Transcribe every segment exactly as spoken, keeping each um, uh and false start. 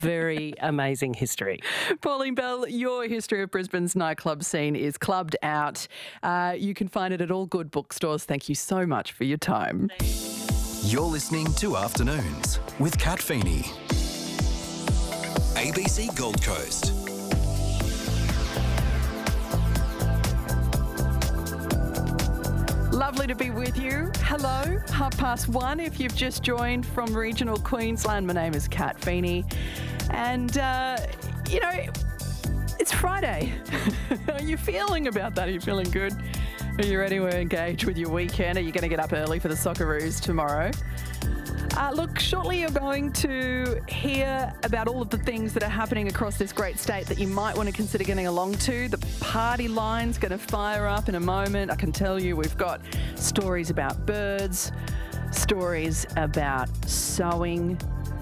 very amazing history. Pauline Bell, your history of Brisbane's nightclub scene is Clubbed Out. Uh, you can find it at all good bookstores. Thank you so much for your time. You're listening to Afternoons with Kat Feeney. A B C Gold Coast. Lovely to be with you. Hello, half past one. If you've just joined from regional Queensland, my name is Kat Feeney. And, uh, you know, it's Friday. How are you feeling about that? Are you feeling good? Are you ready to engage with your weekend? Are you going to get up early for the Socceroos tomorrow? Uh, look, shortly you're going to hear about all of the things that are happening across this great state that you might want to consider getting along to. The party line's going to fire up in a moment. I can tell you we've got stories about birds, stories about sewing,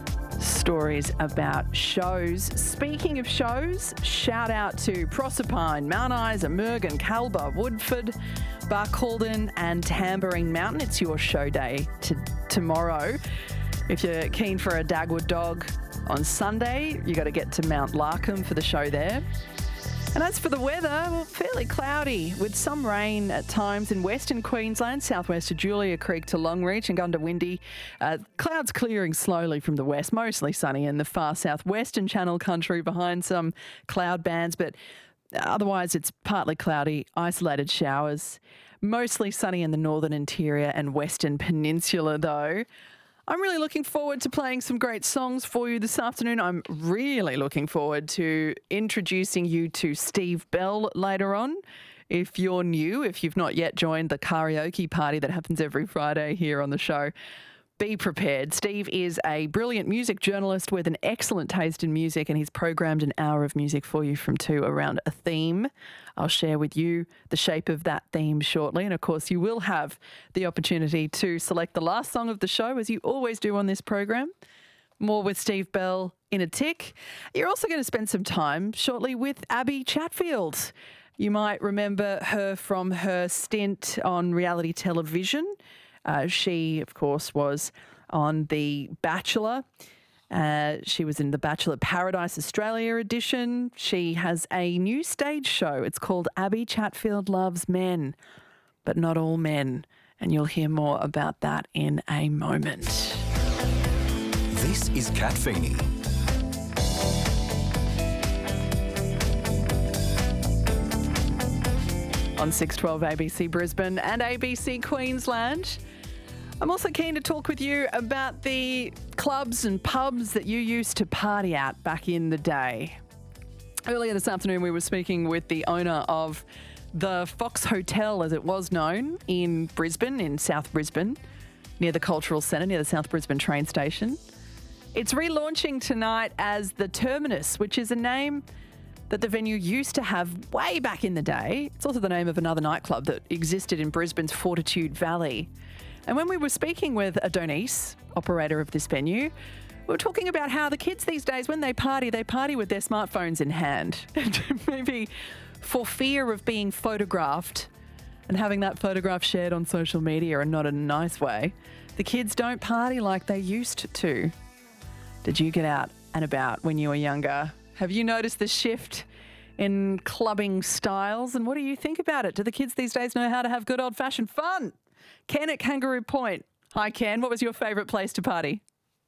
stories about shows. Speaking of shows, shout out to Proserpine, Mount Isa, Murgon, Calba, Woodford, Barcaldine and Tambourine Mountain. It's your show day to tomorrow. If you're keen for a Dagwood dog on Sunday, you got to get to Mount Larkham for the show there. And as for the weather, well, fairly cloudy with some rain at times in Western Queensland, southwest of Julia Creek to Longreach and Gundawindi. Uh, clouds clearing slowly from the west, mostly sunny in the far southwestern Channel Country behind some cloud bands, but otherwise it's partly cloudy, isolated showers. Mostly sunny in the northern interior and western peninsula though. I'm really looking forward to playing some great songs for you this afternoon. I'm really looking forward to introducing you to Steve Bell later on. If you're new, if you've not yet joined the karaoke party that happens every Friday here on the show, be prepared. Steve is a brilliant music journalist with an excellent taste in music, and he's programmed an hour of music for you from two around a theme. I'll share with you the shape of that theme shortly. And of course, you will have the opportunity to select the last song of the show, as you always do on this program. More with Steve Bell in a tick. You're also going to spend some time shortly with Abby Chatfield. You might remember her from her stint on reality television. Uh, she, of course, was on The Bachelor. Uh, she was in The Bachelor Paradise Australia edition. She has a new stage show. It's called Abby Chatfield Loves Men, but not all men. And you'll hear more about that in a moment. This is Kat Feeney. On six twelve A B C Brisbane and A B C Queensland. I'm also keen to talk with you about the clubs and pubs that you used to party at back in the day. Earlier this afternoon, we were speaking with the owner of the Fox Hotel, as it was known, in Brisbane, in South Brisbane, near the Cultural Centre, near the South Brisbane train station. It's relaunching tonight as the Terminus, which is a name that the venue used to have way back in the day. It's also the name of another nightclub that existed in Brisbane's Fortitude Valley. And when we were speaking with Adonis, operator of this venue, we were talking about how the kids these days, when they party, they party with their smartphones in hand. Maybe for fear of being photographed and having that photograph shared on social media, and not in a nice way. The kids don't party like they used to. Did you get out and about when you were younger? Have you noticed the shift in clubbing styles? And what do you think about it? Do the kids these days know how to have good old-fashioned fun? Ken at Kangaroo Point. Hi, Ken. What was your favourite place to party?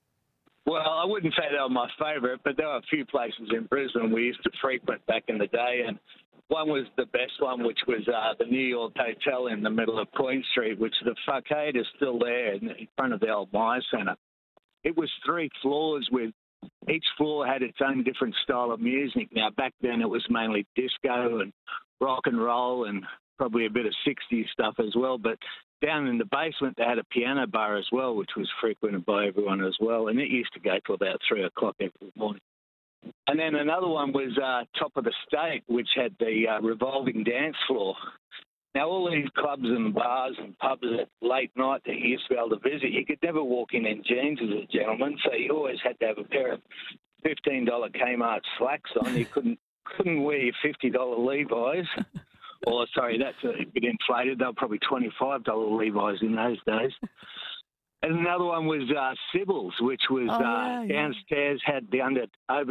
Well, I wouldn't say they were my favourite, but there were a few places in Brisbane we used to frequent back in the day, and one was the best one, which was uh, the New York Hotel in the middle of Queen Street, which the facade is still there in front of the old Myer Centre. It was three floors with each floor had its own different style of music. Now, back then it was mainly disco and rock and roll and probably a bit of sixties stuff as well. But down in the basement, they had a piano bar as well, which was frequented by everyone as well. And it used to go till about three o'clock every morning. And then another one was uh, Top of the State, which had the uh, revolving dance floor. Now, all these clubs and bars and pubs at late night that you used to be able to visit, you could never walk in in jeans as a gentleman, so you always had to have a pair of fifteen dollars Kmart slacks on. You couldn't couldn't wear your fifty dollars Levi's. Or, sorry, that's a bit inflated. They were probably twenty-five dollars Levi's in those days. And another one was uh, Sybil's, which was Oh, uh, yeah, yeah. downstairs, had the under over